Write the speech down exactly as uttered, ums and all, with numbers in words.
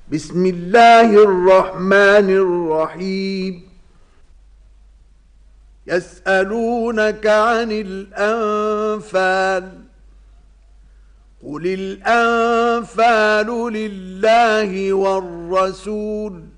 بسم الله الرحمن الرحيم يسألونك عن الأنفال قل الأنفال لله والرسول